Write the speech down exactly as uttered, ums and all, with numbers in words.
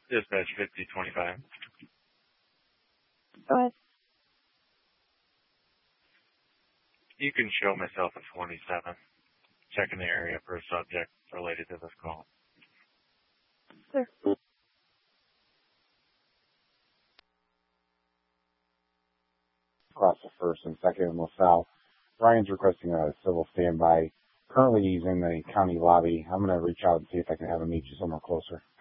Dispatch fifty twenty-five. Go ahead. You can show myself at twenty-seven. Checking the area for a subject related to this call. Sir. Across the first and second in LaSalle. Ryan's requesting a civil standby. Currently, he's in the county lobby. I'm going to reach out and see if I can have him meet you somewhere closer.